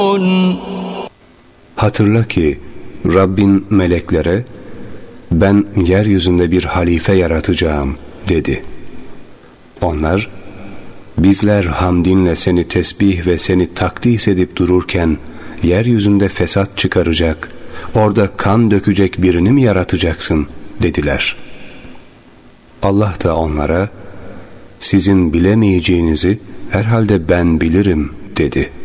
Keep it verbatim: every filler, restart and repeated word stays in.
Hatırla ki Rabbin meleklere ben yeryüzünde bir halife yaratacağım dedi. Onlar bizler hamdinle seni tesbih ve seni takdis edip dururken yeryüzünde fesat çıkaracak, orada kan dökecek birini mi yaratacaksın dediler. Allah da onlara sizin bilemeyeceğinizi herhalde ben bilirim dedi.